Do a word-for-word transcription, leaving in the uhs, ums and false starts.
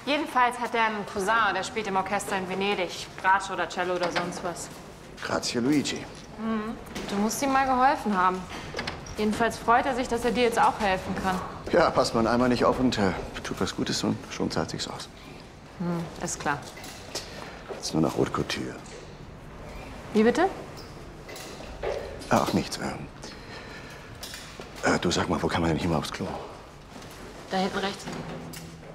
Jedenfalls hat er einen Cousin, der spielt im Orchester in Venedig. Bratsche oder Cello oder sonst was. Grazie, Luigi. Mhm. Du musst ihm mal geholfen haben. Jedenfalls freut er sich, dass er dir jetzt auch helfen kann. Ja, passt man einmal nicht auf und äh, tut was Gutes und schon zahlt sich's aus. Hm, ist klar. Jetzt nur noch Haute Couture. Wie bitte? Ach, nichts. Ähm, äh, du sag mal, wo kann man denn hier mal aufs Klo? Da hinten rechts.